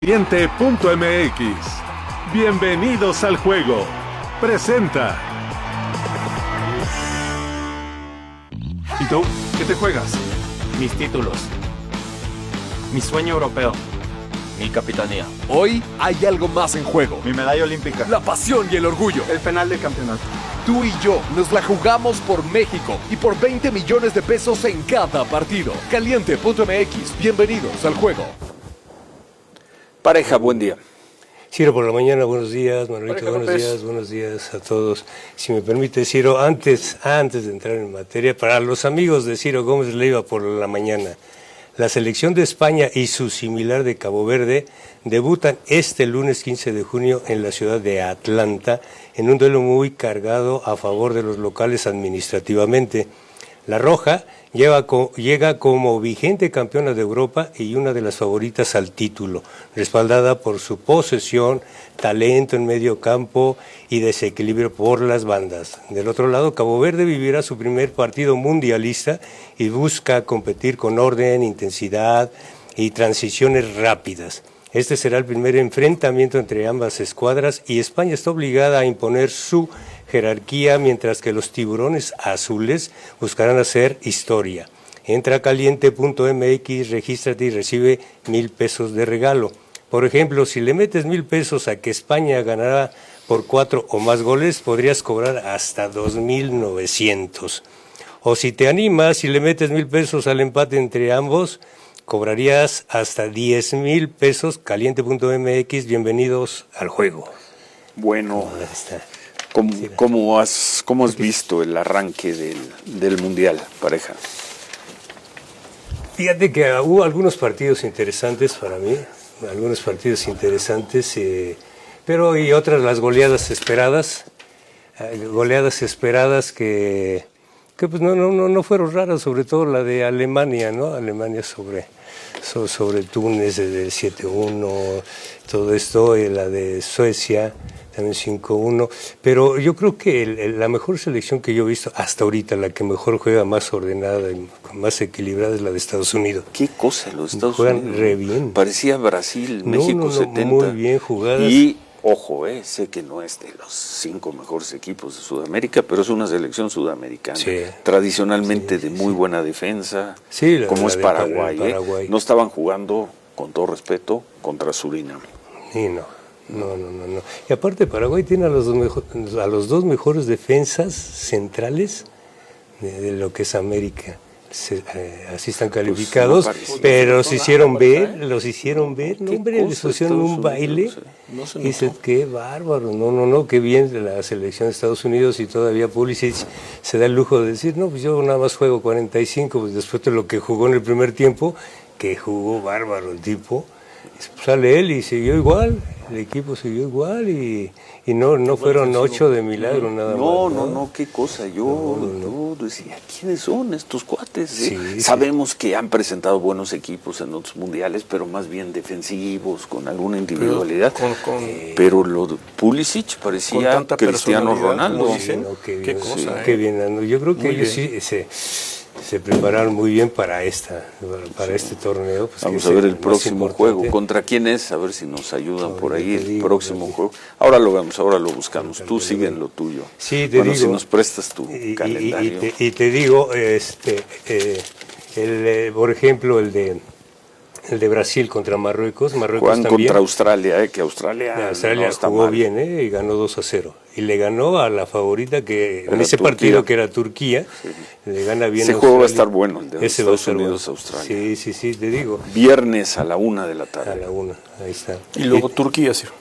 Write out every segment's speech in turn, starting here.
Caliente.mx. Bienvenidos al juego. Presenta. ¿Y tú? ¿Qué te juegas? Mis títulos. Mi sueño europeo. Mi capitanía. Hoy hay algo más en juego. Mi medalla olímpica. La pasión y el orgullo. El penal de campeonato. Tú y yo nos la jugamos por México y por 20 millones de pesos en cada partido. Caliente.mx. Bienvenidos al juego. Pareja, buen día. Ciro por la mañana, buenos días, Manuelito, buenos días a todos. Si me permite, Ciro, antes de entrar en materia, para los amigos de Ciro Gómez Leiva por la mañana, la selección de España y su similar de Cabo Verde debutan este lunes 15 de junio en la ciudad de Atlanta en un duelo muy cargado a favor de los locales administrativamente. La Roja llega como vigente campeona de Europa y una de las favoritas al título, respaldada por su posesión, talento en medio campo y desequilibrio por las bandas. Del otro lado, Cabo Verde vivirá su primer partido mundialista y busca competir con orden, intensidad y transiciones rápidas. Este será el primer enfrentamiento entre ambas escuadras y España está obligada a imponer su jerarquía, mientras que los tiburones azules buscarán hacer historia. Entra a caliente.mx, regístrate y recibe 1,000 pesos de regalo. Por ejemplo, si le metes 1,000 pesos a que España ganará por 4 o más goles, podrías cobrar hasta 2,900. O si te animas y le metes 1,000 pesos al empate entre ambos, cobrarías hasta 10,000 pesos. Caliente.mx, bienvenidos al juego. Bueno, ¿cómo has visto el arranque del Mundial, pareja? Fíjate que hubo algunos partidos interesantes para mí, pero y otras las goleadas esperadas que pues no fueron raras, sobre todo la de Alemania, ¿no? Alemania sobre Túnez del 7-1, todo esto, y la de Suecia también 5-1, pero yo creo que la mejor selección que yo he visto hasta ahorita, la que mejor juega, más ordenada y más equilibrada, es la de Estados Unidos. ¿Qué cosa los Estados Juegan Unidos? Re bien. Parecía Brasil, México 70. Muy bien jugadas. Y ojo, sé que no es de los 5 mejores equipos de Sudamérica, pero es una selección sudamericana, tradicionalmente de muy buena defensa, como es Paraguay. No estaban jugando, con todo respeto, contra Surinam. Sí, no. Y aparte Paraguay tiene a los dos mejores defensas centrales de lo que es América. Así están calificados, pero los hicieron ver, no, hombre, les pusieron un baile. Dice, qué bárbaro, no, qué bien la selección de Estados Unidos, y todavía Pulisic se da el lujo de decir, no, pues yo nada más juego 45, pues después de lo que jugó en el primer tiempo, que jugó bárbaro el tipo. Sale él y siguió igual, el equipo siguió igual y no fueron 8 de milagro nada más. No, qué cosa, yo decía, ¿quiénes son estos cuates? Sabemos que han presentado buenos equipos en otros mundiales, pero más bien defensivos, con alguna individualidad. Pero lo de Pulisic parecía Cristiano Ronaldo. Qué cosa, qué bien. Yo creo que ellos sí se prepararon muy bien para este torneo. Pues vamos a ver el próximo juego. ¿Contra quién es? A ver si nos ayudan por ahí el próximo juego. Ahora lo vemos, ahora lo buscamos. Tú sigue en lo tuyo. Sí, te digo. Si nos prestas tu calendario. Y te digo, por ejemplo, el de Brasil contra Marruecos. Juegan también contra Australia, que Australia no está jugó mal. bien, y ganó 2-0. Y le ganó a la favorita que en ese Turquía. Partido que era Turquía. Le gana bien. Ese juego va a estar bueno, el de ese Estados Unidos-Australia. Sí, te digo. Viernes a la 1 de la tarde. A la 1, ahí está. Y luego Turquía, sí.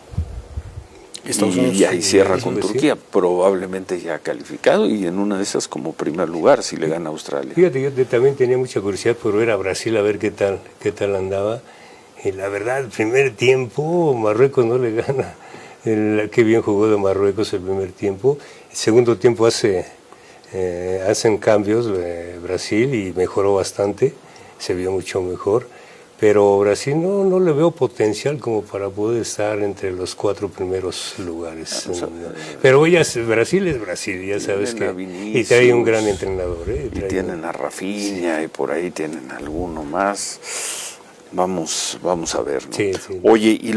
Y ahí cierra con Turquía, probablemente ya calificado, y en una de esas como primer lugar si le gana a Australia. Fíjate, yo también tenía mucha curiosidad por ver a Brasil, a ver qué tal andaba. Y la verdad, el primer tiempo Marruecos no le gana. Qué bien jugó de Marruecos el primer tiempo. El segundo tiempo hacen cambios Brasil y mejoró bastante, se vio mucho mejor. Pero Brasil no le veo potencial como para poder estar entre los 4 primeros lugares. Pero Brasil es Brasil, ya sabes que. Y trae un gran entrenador. Y tienen a Rafinha, y por ahí tienen alguno más. Vamos a ver, ¿no? Sí. Oye, y